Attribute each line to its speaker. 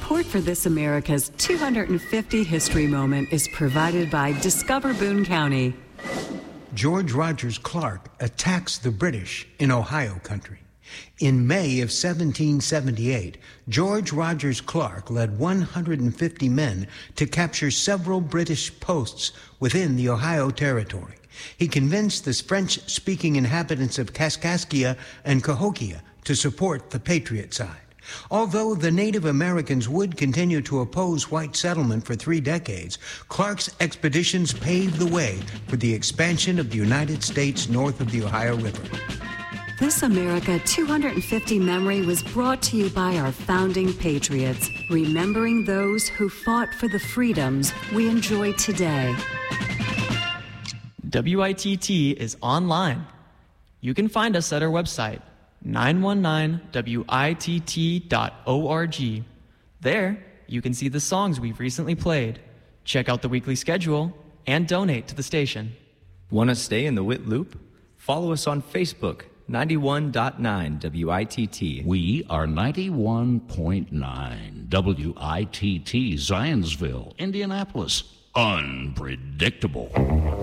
Speaker 1: Support for This America's 250 History Moment is provided by Discover Boone County.
Speaker 2: George Rogers Clark attacks the British in Ohio country. In May of 1778, George Rogers Clark led 150 men to capture several British posts within the Ohio Territory. He convinced the French-speaking inhabitants of Kaskaskia and Cahokia to support the Patriot side. Although the Native Americans would continue to oppose white settlement for 3 decades, Clark's expeditions paved the way for the expansion of the United States north of the Ohio River.
Speaker 1: This America 250 memory was brought to you by our founding patriots, remembering those who fought for the freedoms we enjoy today.
Speaker 3: WITT is online. You can find us at our website, 919witt.org. There, you can see the songs we've recently played, check out the weekly schedule, and donate to the station.
Speaker 4: Want to stay in the WIT loop? Follow us on Facebook, 91.9 WITT.
Speaker 5: We are 91.9 WITT, Zionsville, Indianapolis. Unpredictable.